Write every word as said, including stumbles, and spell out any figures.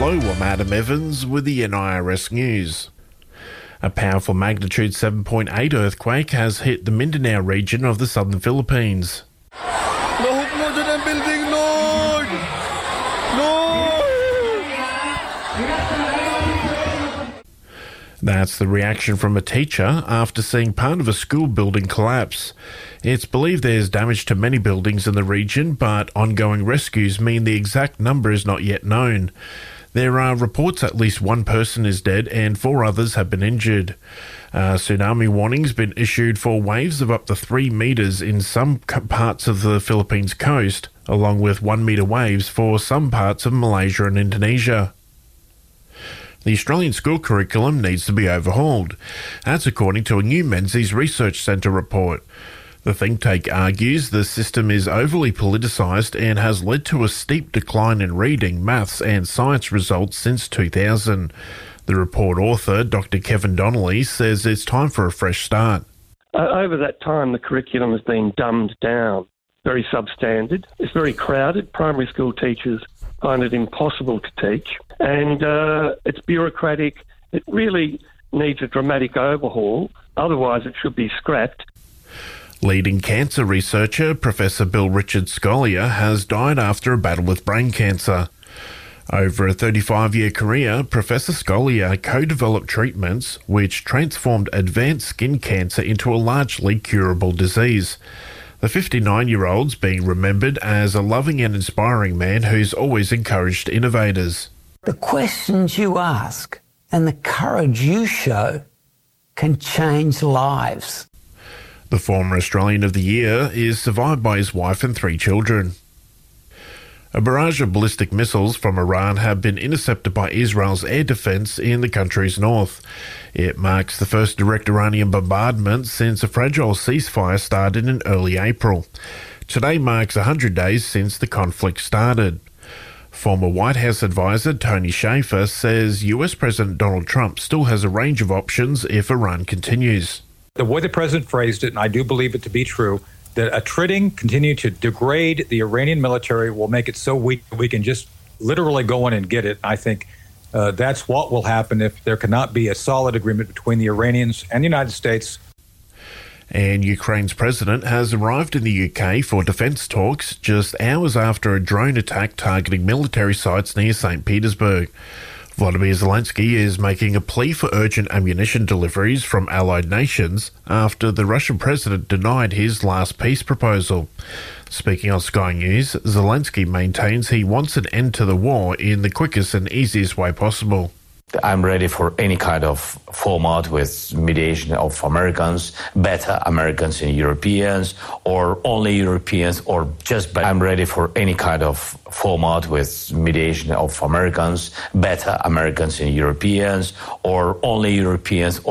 Hello, I'm Adam Evans with the N I R S News. A powerful magnitude seven point eight earthquake has hit the Mindanao region of the southern Philippines. Lahok mo dyan ang building, Lord! Lord! That's the reaction from a teacher after seeing part of a school building collapse. It's believed there's damage to many buildings in the region, but ongoing rescues mean the exact number is not yet known. There are reports at least one person is dead and four others have been injured. Uh, tsunami warnings been issued for waves of up to three metres in some parts of the Philippines coast, along with one metre waves for some parts of Malaysia and Indonesia. The Australian school curriculum needs to be overhauled. That's according to a new Menzies Research Centre report. The think tank argues the system is overly politicised and has led to a steep decline in reading, maths and science results since two thousand. The report author, Doctor Kevin Donnelly, says it's time for a fresh start. Uh, over that time, the curriculum has been dumbed down, very substandard. It's very crowded. Primary school teachers find it impossible to teach, and uh, it's bureaucratic. It really needs a dramatic overhaul. Otherwise, it should be scrapped. Leading cancer researcher Professor Bill Richard Scolia has died after a battle with brain cancer. Over a thirty-five-year career, Professor Scolia co-developed treatments which transformed advanced skin cancer into a largely curable disease. The fifty-nine-year-old's being remembered as a loving and inspiring man who's always encouraged innovators. The questions you ask and the courage you show can change lives. The former Australian of the Year is survived by his wife and three children. A barrage of ballistic missiles from Iran have been intercepted by Israel's air defence in the country's north. It marks the first direct Iranian bombardment since a fragile ceasefire started in early April. Today marks one hundred days since the conflict started. Former White House advisor Tony Shaffer says U S President Donald Trump still has a range of options if Iran continues. The way the president phrased it, and I do believe it to be true, that attriting, continue to degrade the Iranian military will make it so weak that we can just literally go in and get it. I think uh, that's what will happen if there cannot be a solid agreement between the Iranians and the United States. And Ukraine's president has arrived in the U K for defence talks just hours after a drone attack targeting military sites near Saint Petersburg. Volodymyr Zelensky is making a plea for urgent ammunition deliveries from allied nations after the Russian president denied his last peace proposal. Speaking on Sky News, Zelensky maintains he wants an end to the war in the quickest and easiest way possible. I'm ready for any kind of format with mediation of Americans, better Americans and Europeans, or only Europeans, or just better. I'm ready for any kind of format with mediation of Americans, better Americans and Europeans, or only Europeans.